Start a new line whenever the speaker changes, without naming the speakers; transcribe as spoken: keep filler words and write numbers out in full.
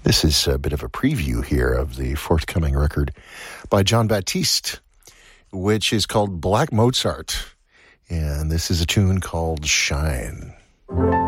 This is a bit of a preview here of the forthcoming record by Jon Batiste, which is called Black Mozart. And this is a tune called Shine.